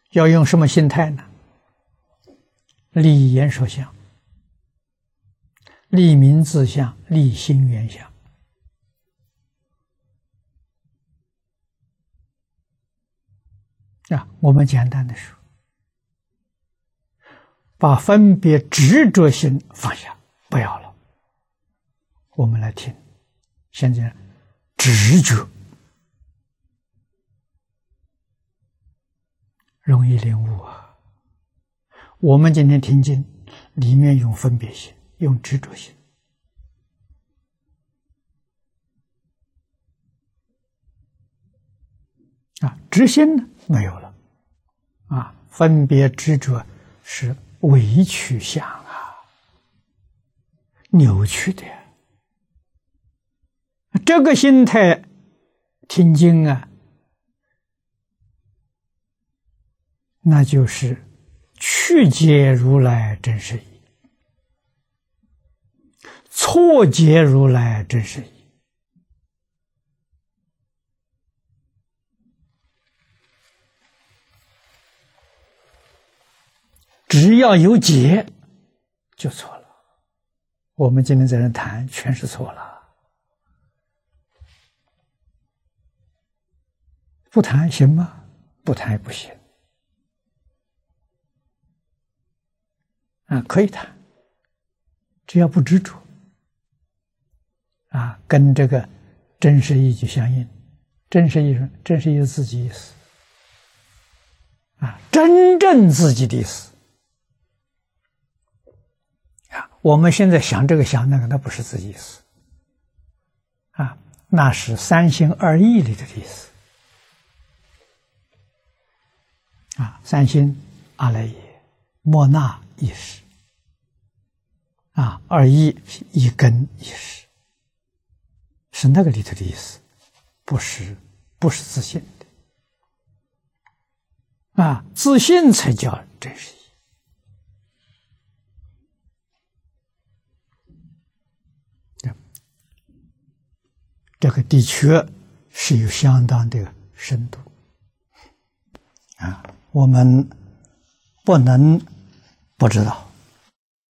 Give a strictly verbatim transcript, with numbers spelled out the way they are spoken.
要用什么心态呢？立言说相，立名字相，立心缘相。啊，我们简单的说，把分别执着心放下，不要了。我们来听，现在直觉容易领悟啊。我们今天听经里面用分别心，用执着心，啊，执心呢没有了，啊，分别执着是委曲相啊，扭曲的。这个心态听经啊，那就是曲解如来真实义，错解如来真实义。只要有解就错了。我们今天在这谈全是错了，不谈行吗？不谈也不行啊，可以谈，只要不执着啊，跟这个真实义就相应。真实义，真实义是自己意思啊，真正自己的意思啊。我们现在想这个想那个，那不是自己意思啊，那是三心二意里的意思啊。三心阿赖耶、莫那意识啊，二意是一根意识，是那个里头的意思，不是不是自信的啊，自信才叫真实义。这个的确是有相当的深度啊，我们不能不知道。